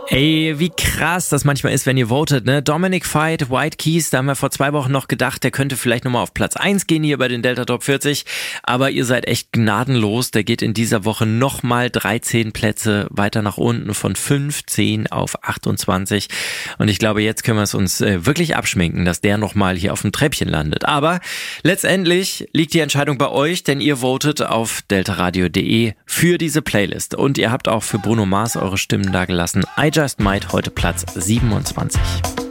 Ey, wie krass das manchmal ist, wenn ihr votet, ne? Dominic Veit, White Keys, da haben wir vor 2 Wochen noch gedacht, der könnte vielleicht nochmal auf Platz 1 gehen hier bei den Delta Top 40. Aber ihr seid echt gnadenlos. Der geht in dieser Woche nochmal 13 Plätze weiter nach unten von 15 auf 28. Und ich glaube, jetzt können wir es uns wirklich abschminken, dass der nochmal hier auf dem Treppchen landet. Aber letztendlich liegt die Entscheidung bei euch, denn ihr votet auf deltaradio.de für diese Playlist. Und ihr habt auch für Bruno Mars eure Stimmen da gelassen. I Just Might heute Platz 27.